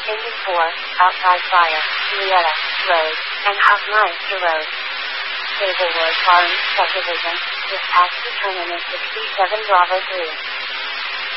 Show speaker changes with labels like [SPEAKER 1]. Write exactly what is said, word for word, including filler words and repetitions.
[SPEAKER 1] Engine four, outside fire, Julietta, Road, and Hoffmeister Road. Hazelwood Farms Subdivision, dispatch determinant sixty-seven Bravo three.